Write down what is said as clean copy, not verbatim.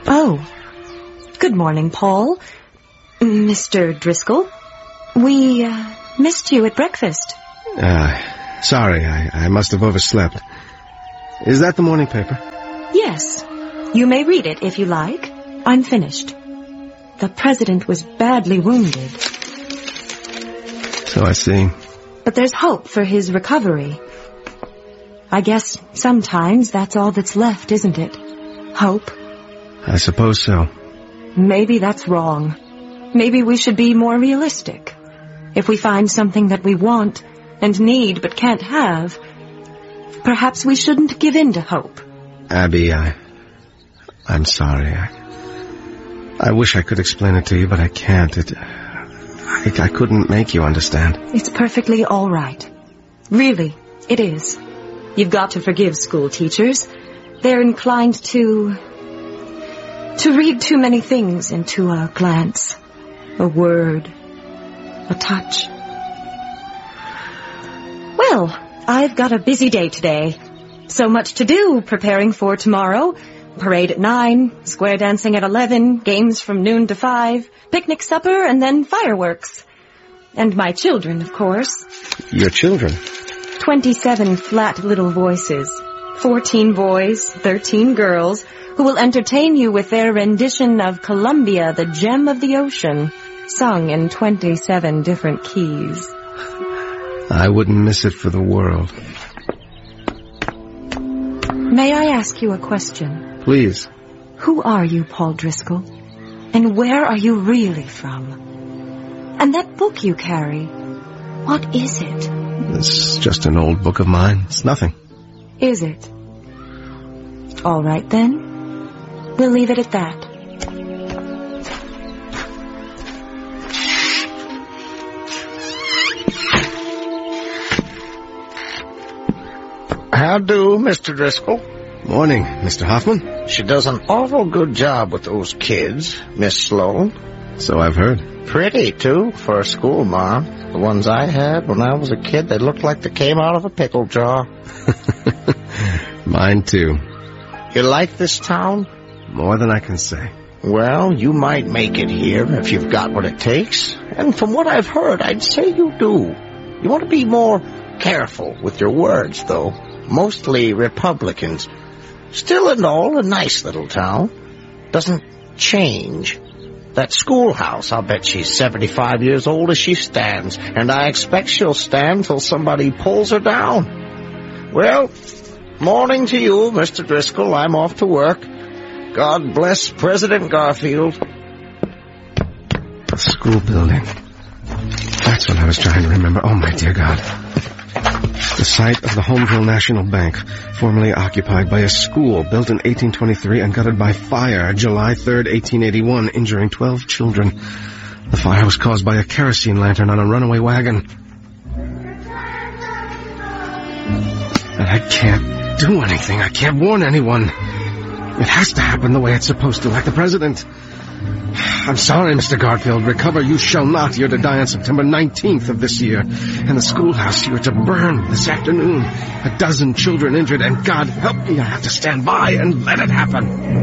Oh. Good morning, Paul. Mr. Driscoll. We, missed you at breakfast. Sorry, I must have overslept. Is that the morning paper? Yes. You may read it if you like. I'm finished. The president was badly wounded. So I see. But there's hope for his recovery. I guess sometimes that's all that's left, isn't it? Hope. I suppose so. Maybe that's wrong. Maybe we should be more realistic. If we find something that we want and need but can't have, perhaps we shouldn't give in to hope. Abby, I'm sorry. I wish I could explain it to you, but I can't. I couldn't make you understand. It's perfectly all right. Really, it is. You've got to forgive school teachers. They're inclined to read too many things into a glance, a word, a touch. Well, I've got a busy day today. So much to do preparing for tomorrow. Parade at 9, square dancing at 11, games from noon to 5, picnic supper, and then fireworks. And my children, of course. Your children? 27 flat little voices. 14 boys, 13 girls, who will entertain you with their rendition of Columbia, the Gem of the Ocean, sung in 27 different keys. I wouldn't miss it for the world. May I ask you a question? Please. Who are you, Paul Driscoll? And where are you really from? And that book you carry, what is it? It's just an old book of mine. It's nothing. Is it? All right, then. We'll leave it at that. How do, Mr. Driscoll? Morning, Mr. Hoffman. She does an awful good job with those kids, Miss Sloan. So I've heard. Pretty, too, for a school mom. The ones I had when I was a kid, they looked like they came out of a pickle jar. Mine, too. You like this town? More than I can say. Well, you might make it here if you've got what it takes. And from what I've heard, I'd say you do. You want to be more careful with your words, though. Mostly Republicans. Still and all, a nice little town. Doesn't change. That schoolhouse, I'll bet she's 75 years old as she stands, and I expect she'll stand till somebody pulls her down. Well, morning to you, Mr. Driscoll. I'm off to work. God bless President Garfield. The school building. That's what I was trying to remember. Oh, my dear God. The site of the Homeville National Bank, formerly occupied by a school, built in 1823 and gutted by fire July 3rd, 1881, injuring 12 children. The fire was caused by a kerosene lantern on a runaway wagon. And I can't do anything. I can't warn anyone. It has to happen the way it's supposed to, like the president. I'm sorry, Mr. Garfield. Recover you shall not. You're to die on September 19th of this year. And the schoolhouse you're to burn this afternoon. 12 children injured, and God help me, I have to stand by and let it happen.